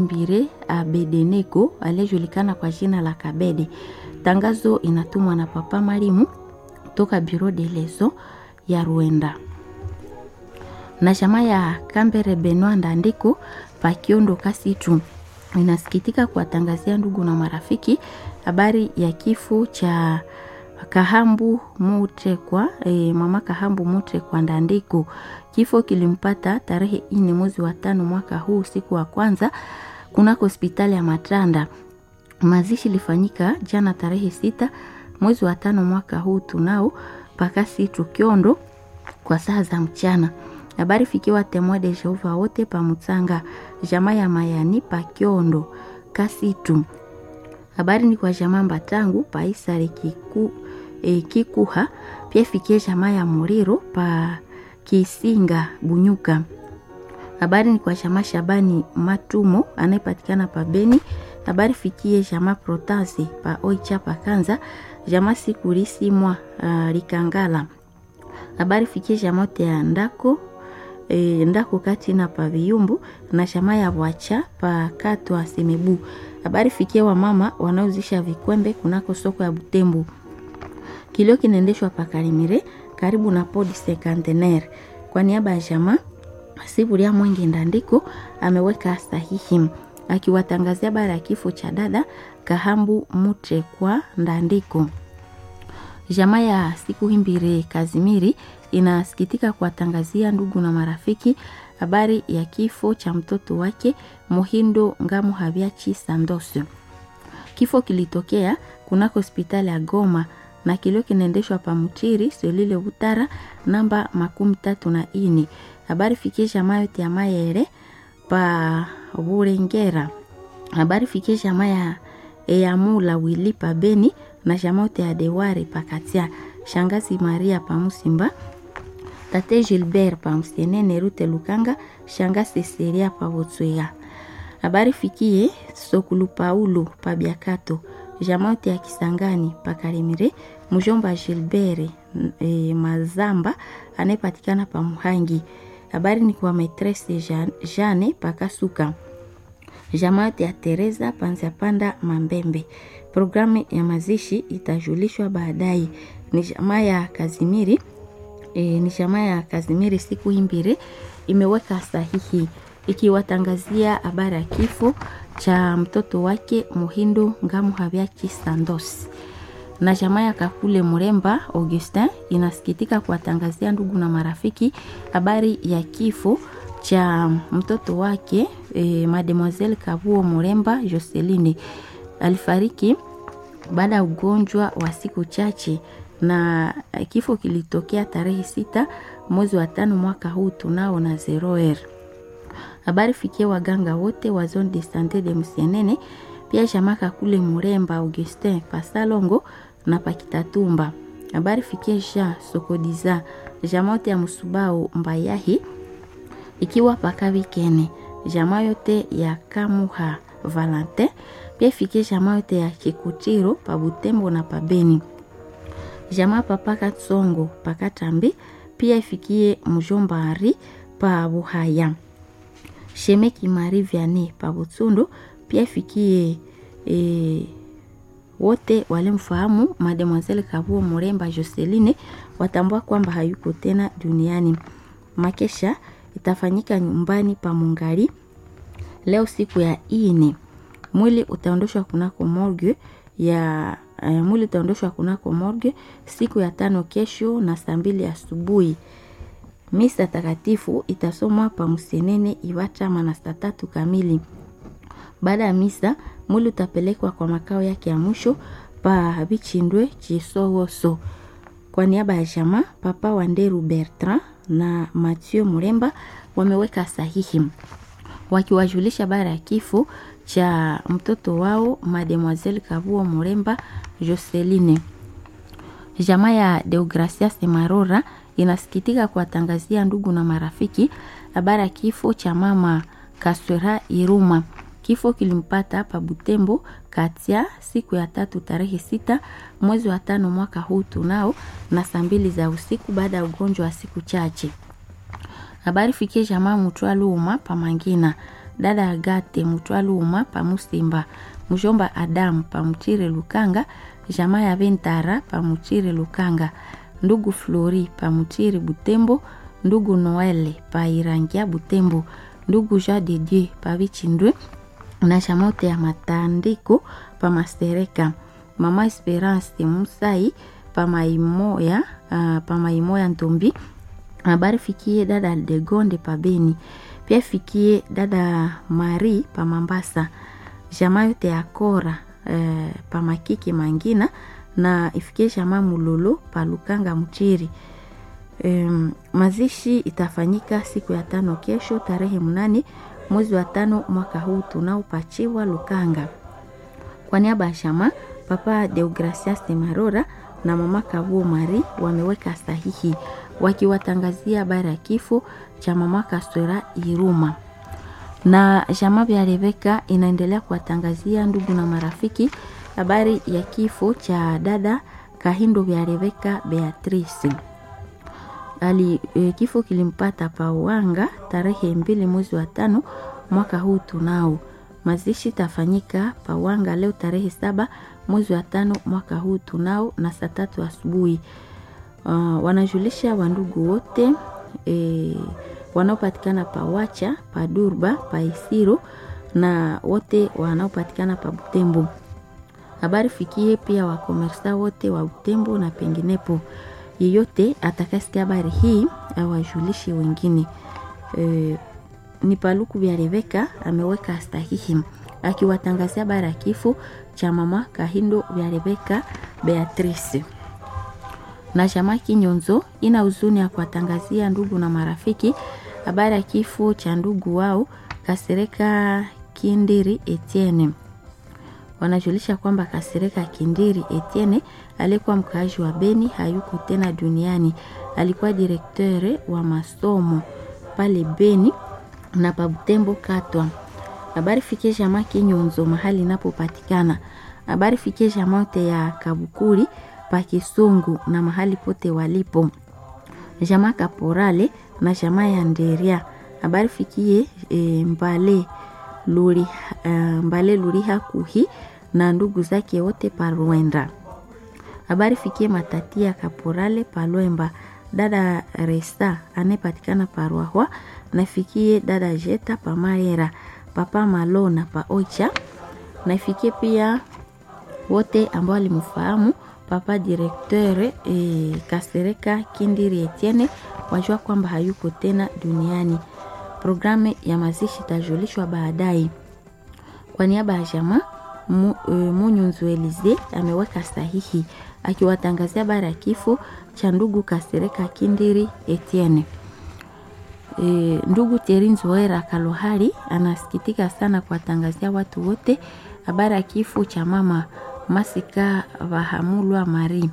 Mbire Abedeneko aliyejulikana kwa jina la Kabede. Tangazo inatumwa na Papa Marimu toka Bureau de Leso ya Rwanda. Na chama ya Kambere Benoit Ndandiko pa Kiondo Kasitu inasikitika kuwatangazia ndugu na marafiki habari ya kifo cha Kahambu Mutekwa, mama Kahambu Mutekwa Ndandiko. Kifo kilimpata tarehe 4 mwezi wa 5 mwaka huu siku wa kwanza kunako hospitali ya Matanda. Mazishi lifanyika jana tarehe 6 mwezi wa 5 mwaka huu tunao Pakasitu Kiondo kwa saa za mchana. Habari fikiwa Témoin de Jehova wote pa Mutsanga, jamaa ya Mayani pa Kiondo Kasitu. Habari ni kwa jamaa Mbatangu pa Isare Kikuha, pia fikie jamaa ya Muriro pa Kisinga Bunyuka. Habari ni kwa jamaa Shabani Matumo anayepatikana pa Beni. Habari fikie jamaa Protase pa Oicha pa Kanza, jamaa Sikurisi mwa Likangala. Habari fikie jamaa ya Ndako kati na pa Viyumbu na jamaa ya Wacha pa Katwa Semebu. Habari fikie wa mama wanaozisha vikwembe kunako soko ya Butembo. Kilio kinaendeshwa pa Karimire karibu na Podi Sekantenaire. Kwa niaba ya jamaa Siburia Mwenge Ndandiko ameweka sahihi akiwatangazia habari ya kifo cha dada Kahambu Mutekwa Ndandiko. Jamaa ya Siku Himbire Kazimiri inasikitika kuwatangazia ndugu na marafiki habari ya kifo cha mtoto wake Mohindo Ngamu Habiachi Sandoso. Kifo kilitokea kunako hospitali ya Goma na kilio kinaendeshwa pa Mutiri Selile Butara namba 34. Habari fikie jamaa yote ya Mayere pa Burengera. Habari fikie jamaa ya Eyamula Wili pa Beni na jamaa yote ya Deware pa Katia. Shangazi Maria pa Musimba, Tate Gilbert pa Msenene Rute Lukanga, shangazi Seria pa Botswega. Habari fikie Sokulu Paulo pa Biakato, jamaa yote ya Kisangani pa Karimire, mjomba Gilbert Mazamba anayepatikana pa Muhangi. Habari ni kwa maitresse Jane pa Kasuka, jamaa yote ya Teresa Panzapanda Mambembe. Programu ya mazishi itajulishwa baadaye. Ni jamaa ya Kazimiri Siku Himbire imeweka sahihi ikiwatangazia habari ya kifo cha mtoto wake Muhindo Ngamu Habiachi Sandos. Na jamaa ya Kakule Muremba Augustin inasikitika kuwatangazia ndugu na marafiki habari ya kifo cha mtoto wake Mademoiselle Kabuo Muremba Joseline. Alifariki baada ya ugonjwa wa siku chache na kifo kilitokea tarehe 6 mwezi wa 5 mwaka huu tunao na 0h. Habari fikie waganga wote wa zone de santé de Msenene, pia jamaa Kakule Muremba Augustin Pasalongo na Pakitatumba. Habari fikie Jean Sokodiza jamaa yote ya Musubao Mbayahi ikiwa Pakabikene, jamaa yote ya Kamuha Valentin, pia fikie jamaa yote ya Kikutiro pa Butembo na pa Beni. Jamaa Papa Katsongo Pakatambi, pia ifikie mjomba Ari pa Buhaya. Shemeki Marie Vianney pa Butsundo, pia ifikie wote walimfahamu Mademoiselle Kabuo Muremba Joseline watambua kwamba hayuko tena duniani. Makesha itafanyika nyumbani pa Mungari leo siku ya 4. Mwili utaondoshwa kunako morgue siku ya 5 kesho na saa 2 asubuhi. Misa takatifu itasomwa pa Msenene Iwacha na saa 3 kamili. Baada ya misa, mwili utapelekwa kwa makao yake ya mwisho pa Bichindwe Chisowoso. Kwa niaba ya jamaa, Papa Wanderu Bertrand na Mathieu Muremba wameweka sahihi wakiwajulisha habari ya kifo cha mtoto wao Mademoiselle Kabuo Muremba Joseline. Jamaa ya Deogracias Marora inasikitika kuwatangazia ndugu na marafiki habari ya kifo cha mama Kaswera Iruma. Kifo kilimpata pa Butembo Katia siku ya 3 tarehe 6 mwezi wa 5 mwaka huu tunao na saa 2 za usiku baada ya ugonjwa wa siku chache. Habari fikie jamaa Mutwa Luma pa Mangina. dada Agate Mutwaluma pa Musimba, mjomba Adamu pa Mchire Lukanga, jamaa ya Ventara pa Mchire Lukanga, ndugu Flori pa Mchire Butembo, ndugu Noele pa Irangia Butembo, ndugu Jean de Dieu pa Vichindwe na shamote ya Matandiko pa Mastereka, mama Esperance Musai pa Maimoya Ntombi. Habari fikie dada Degonde pa Beni, pia fikie dada Marie pa Mambasa, jamaa yote ya Kora pa Makiki Mangina, na ifikie jamaa Mulolo pa Lukanga Mchiri. Mazishi itafanyika siku ya 5 kesho tarehe 8 mwezi wa 5 mwaka huu tunaopachiwa Lukanga. Kwa niaba ya jamaa, papa Deogracias Marora na mama Kabuo Mari wameweka sahihi wakiwatangazia habari ya kifo cha mama Kastora Iruma. Na jamaa ya Rebeka inaendelea kuwatangazia ndugu na marafiki habari ya kifo cha dada Kahindo ya Rebeka Beatrice. Kifo kilimpata Pawanga tarehe 2 mwezi wa 5 mwaka huu tunao. Mazishi tafanyika Pawanga leo tarehe 7 mwezi wa 5 mwaka huu tunao na saa 3 asubuhi. Wanajulisha wandugu wote wanaopatikana pa Wacha, pa Durba, pa Isiro na wote wanaopatikana pa Butembo. Habari fikie pia wakomersa wote wa Butembo na penginepo. Yeyote atakasikia habari hii awajulishe wengine. Ni Paluku vya Rebeka ameweka sahihi akiwatangazia habari ya kifo cha mama Kahindo vya Rebeka Beatrice. Na jamaa Kinyonzo ina huzuni ya kuwatangazia ndugu na marafiki habari ya kifo cha ndugu wao Kasereka Kindiri Etienne. Wanajulisha kwamba Kasereka Kindiri Etienne alikuwa mkaaji wa Beni, hayuko tena duniani. Alikuwa direkteur wa masomo pale Beni na pa Butembo Katwa. Habari fikie jamaa Kinyonzo mahali inapopatikana. Habari fikie jamaa yote ya Kabukuri pa Kisungu na mahali pote walipo. Jamaa Kaporale na jamaa ya Nderia. Habari fikie Mbale Luriha Kuhi na ndugu zake wote pa Rwenda. Habari fikie Matatia Kaporale pa Lwemba, dada Resta anayepatikana pa Rwahwa, na fikie dada Jeta pa Maera, papa Malona pa Ocha, na fikie pia wote ambao walimfahamu papa directeur Kasereka Kindiri Etienne, wajua kwamba hayuko tena duniani. Programu ya mazishi tajulishwa baadaye. Kwa niaba ya jamaa Munyunzu Elize ameweka sahihi akiwatangazia habari ya kifo cha ndugu Kasereka Kindiri Etienne. Ndugu Terinzo Wera Kalohari anasikitika sana kuwatangazia watu wote habari ya kifo cha mama Masika Vahamulwa Mari.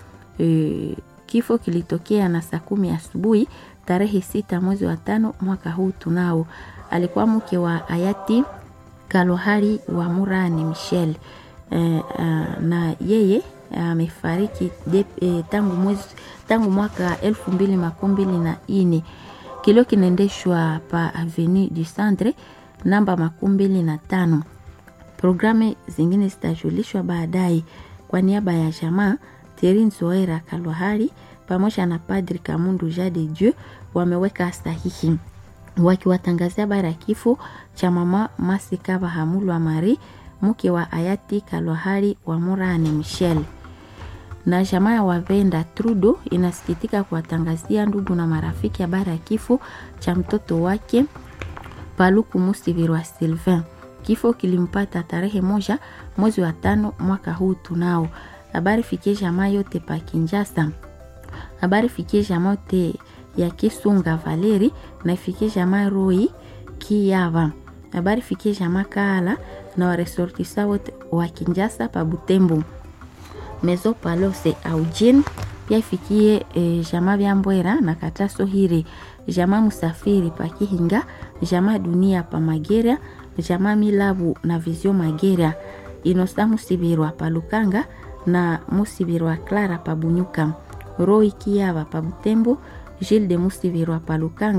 Kifo kilitokea na saa 10 asubuhi tarehe 6 mwezi wa 5 mwaka huu tunao. Alikuwa mke wa hayati Kalohari wa Murani Michel. Na yeye amefariki tangu mwaka 2024. Kilio kinaendeshwa pa Avenue du Centre namba 25. Programu zingine zitajulishwa baadaye. Kwa niaba ya jamaa Terin Zoera Kalohari pamoja na Padri Kamundu Jade Dieu wameweka sahihi wakiwatangazia habari ya kifo cha mama Masika Bahamulwa Mari, mke wa hayati Kalohari wa Murane Michel. Na jamaa ya Wavenda Trudo inasikitika kuwatangazia ndugu na marafiki habari ya kifo cha mtoto wake Paluku Musivirwa Sylvain. Kifo kilimpata tarehe 1 mwezi wa 5 mwaka huu tunao. Habari fikie jamaa yote pa Kinjasa. Habari fikie jamaa yote ya Kisunga Valeri na fikie jamaa Roi Kiyava. Habari fikie jamaa Kala na waresortisa wote wa Kinjasa pa Butembo. Mezo Palose Aujin pia fikie jamaa Byambwera na Kataso Hiri, jamaa Musafiri pa Kihinga, jamaa Dunia pa Magera, jamaa Milabu na Vizio Magera, Inosa Musibirwa pa Lukanga na Musibirwa Clara pa Bunyuka, Roi Kiyava pa Butembo, Gilles de Musibirwa pa Lukanga,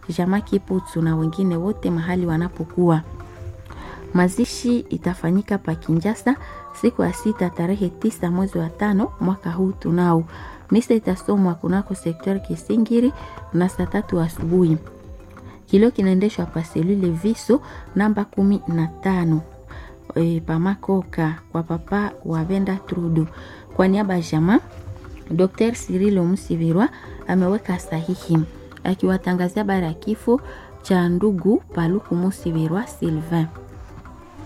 jamaa Kiputsu na wengine wote mahali wanapokuwa. Mazishi itafanyika pa Kinshasa siku ya 6 tarehe 9 mwezi wa 5 mwaka huu tunao. Misa itasomwa kunako sekta Kisingiri na saa 3 asubuhi. Kilio kinaendeshwa pa selule Viso namba 15 Pamakoka kwa papa wa Venda Trudu. Kwa niaba ya jamaa, Dr. Cyril Musivirwa ameweka sahihi akiwatangazia habari ya kifo cha ndugu Paluku Musivirwa Sylvain.